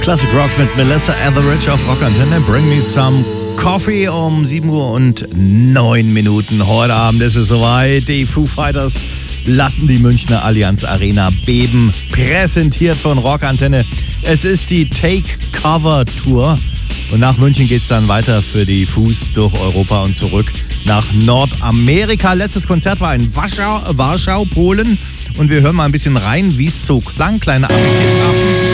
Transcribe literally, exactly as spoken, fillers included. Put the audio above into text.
Classic Rock mit Melissa Etheridge auf Rockantenne. Bring me some coffee um sieben Uhr und neun Minuten. Heute Abend ist es soweit. Die Foo Fighters lassen die Münchner Allianz Arena beben. Präsentiert von Rockantenne. Es ist die Take Cover Tour. Und nach München geht es dann weiter für die Foos durch Europa und zurück nach Nordamerika. Letztes Konzert war in Warschau, Warschau, Polen. Und wir hören mal ein bisschen rein, wie es so klang. Kleine Abendgift ab.